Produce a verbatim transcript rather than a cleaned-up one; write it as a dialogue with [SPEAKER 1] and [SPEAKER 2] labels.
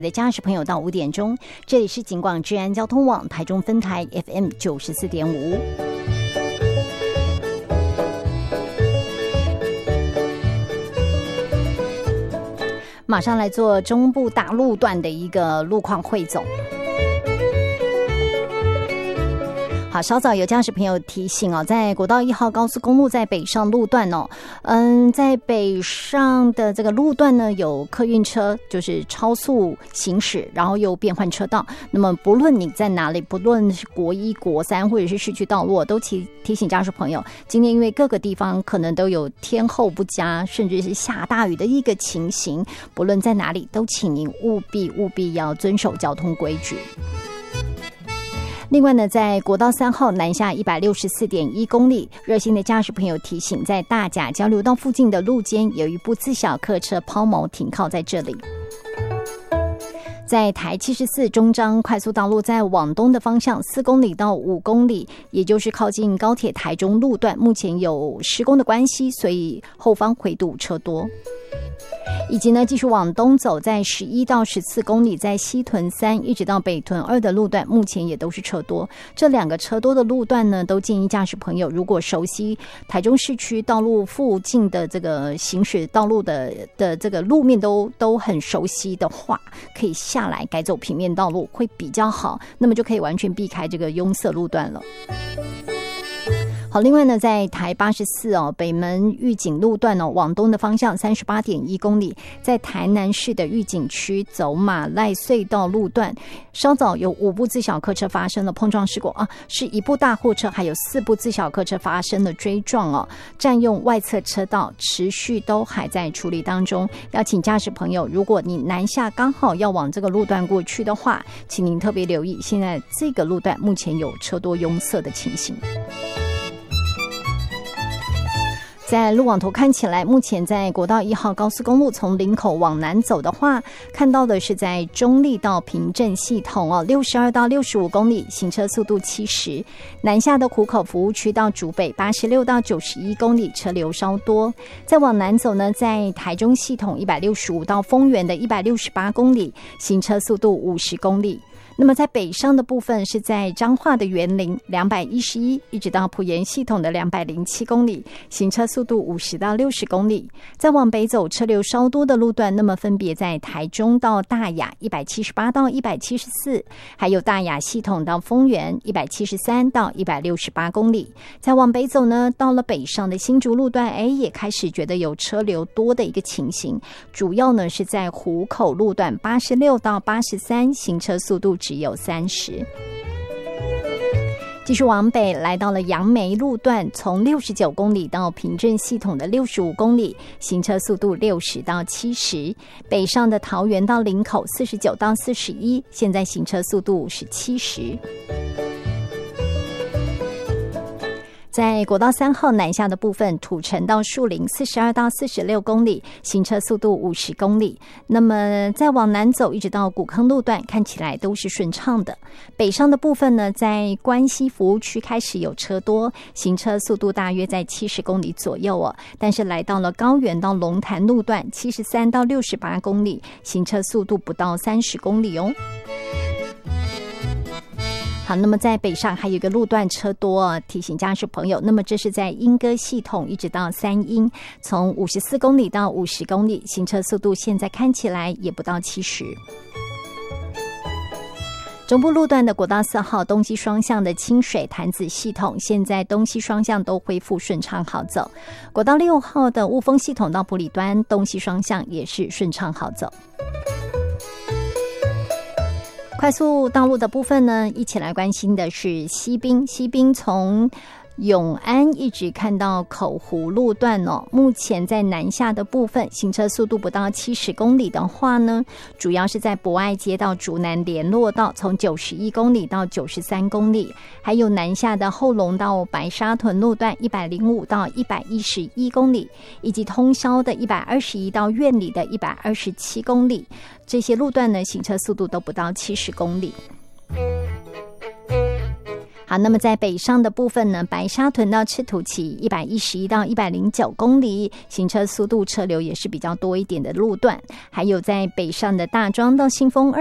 [SPEAKER 1] 的驾驶朋友到五点钟，这里是警广治安交通网台中分台 F M 九十四点五。马上来做中部大路段的一个路况汇总。好，稍早有驾驶朋友提醒哦，在国道一号高速公路在北上路段哦，嗯，在北上的这个路段呢，有客运车就是超速行驶，然后又变换车道。那么不论你在哪里，不论是国一、国三或者是市区道路，都提提醒驾驶朋友，今天因为各个地方可能都有天候不佳，甚至是下大雨的一个情形，不论在哪里，都请您务必务必要遵守交通规矩。另外呢，在国道三号南下一百六十四点一公里，热心的驾驶朋友提醒，在大甲交流道附近的路肩有一部自小客车抛锚停靠在这里。在台七十四中彰快速道路，在往东的方向四公里到五公里，也就是靠近高铁台中路段，目前有施工的关系，所以后方回堵车多。以及呢，继续往东走，在十一到十四公里，在西屯三一直到北屯二的路段，目前也都是车多。这两个车多的路段呢，都建议驾驶朋友，如果熟悉台中市区道路附近的这个行驶道路的的这个路面都都很熟悉的话，可以下来改走平面道路会比较好，那么就可以完全避开这个拥塞路段了。好，另外呢，在台八十四哦，北门玉井路段哦，往东的方向三十八点一公里，在台南市的玉井区走马赖隧道路段，稍早有五部自小客车发生了碰撞事故啊，是一部大货车，还有四部自小客车发生了追撞哦，占用外侧车道，持续都还在处理当中。要请驾驶朋友，如果你南下刚好要往这个路段过去的话，请您特别留意，现在这个路段目前有车多拥塞的情形。在路网图看起来，目前在国道一号高速公路从林口往南走的话，看到的是在中立到平镇系统哦，六十二到六十五公里，行车速度七十。南下的湖口服务区到竹北八十六到九十一公里，车流稍多。再往南走呢，在台中系统一百六十五到丰原的一百六十八公里，行车速度五十公里。那么在北上的部分是在彰化的员林两百一十一一直到埔盐系统的两百零七公里，行车速度五十到六十公里。再往北走，车流稍多的路段，那么分别在台中到大雅一百七十八到一百七十四，还有大雅系统到丰原一百七十三到一百六十八公里。再往北走呢，到了北上的新竹路段，哎，也开始觉得有车流多的一个情形，主要呢是在湖口路段八十六到八十三，行车速度只有三十。继续往北，来到了杨梅路段，从六十九公里到平镇系统的六十五公里，行车速度六十到七十。北上的桃园到林口四十九到四十一，现在行车速度是七十。在国道三号南下的部分，土城到树林四十二到四十六公里，行车速度五十公里。那么再往南走，一直到古坑路段，看起来都是顺畅的。北上的部分呢，在关西服务区开始有车多，行车速度大约在七十公里左右哦。但是来到了高原到龙潭路段，七十三到六十八公里，行车速度不到三十公里哦。好，那么在北上还有一个路段车多，提醒驾驶朋友，那么这是在莺歌系统一直到三莺，从五十四公里到五十公里，行车速度现在看起来也不到七十。中部路段的国道四号东西双向的清水潭子系统，现在东西双向都恢复顺畅好走。国道六号的雾峰系统到埔里端，东西双向也是顺畅好走。快速道路的部分呢，一起来关心的是西滨，西滨从永安一直看到口湖路段哦，目前在南下的部分行车速度不到七十公里的话呢，主要是在博爱街到竹南联络道，从九十一公里到九十三公里，还有南下的后龙到白沙屯路段一百零五到一百一十一公里，以及通霄的一百二十一到苑里的一百二十七公里，这些路段呢行车速度都不到七十公里。 好，那么在北上的部分呢，白沙屯到赤土崎一百一十一到一百零九公里，行车速度车流也是比较多一点的路段。还有在北上的大庄到新丰